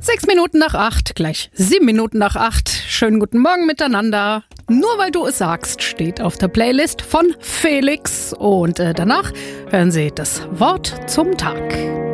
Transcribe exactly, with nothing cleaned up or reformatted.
Sechs Minuten nach acht, gleich sieben Minuten nach acht. Schönen guten Morgen miteinander. Nur weil du es sagst, steht auf der Playlist von Felix. Und äh, danach hören Sie das Wort zum Tag.